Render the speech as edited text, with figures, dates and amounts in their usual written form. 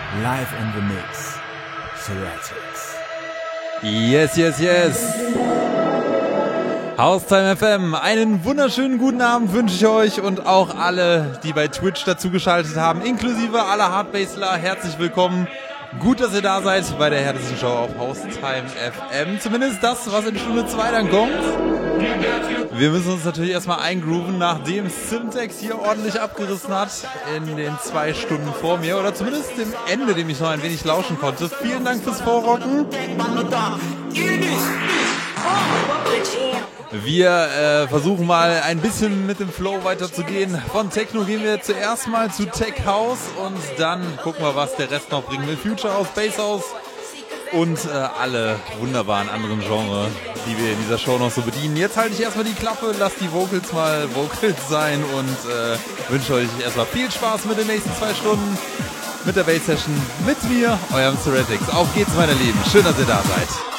Live in the Mix. Ceratics. Yes, yes, yes. Haustime FM, einen wunderschönen guten Abend wünsche ich euch und auch alle, die bei Twitch dazugeschaltet haben, inklusive aller Hardbassler, herzlich willkommen. Gut, dass ihr da seid bei der härtesten Show auf Haustime FM. Zumindest das, was in Stunde 2 dann kommt. Wir müssen uns natürlich erstmal eingrooven, nachdem Simtex hier ordentlich abgerissen hat in den 2 Stunden vor mir. Oder zumindest dem Ende, dem ich noch ein wenig lauschen konnte. Vielen Dank fürs Vorrocken. Wir versuchen mal ein bisschen mit dem Flow weiterzugehen. Von Techno gehen wir zuerst mal zu Tech House und dann gucken wir, was der Rest noch bringen will. Future House, Bass House und alle wunderbaren anderen Genres, die wir in dieser Show noch so bedienen. Jetzt halte ich erstmal die Klappe, lasst die Vocals mal Vocals sein und wünsche euch erstmal viel Spaß mit den nächsten 2 Stunden mit der Bass Session mit mir, eurem Ceratics. Auf geht's, meine Lieben. Schön, dass ihr da seid.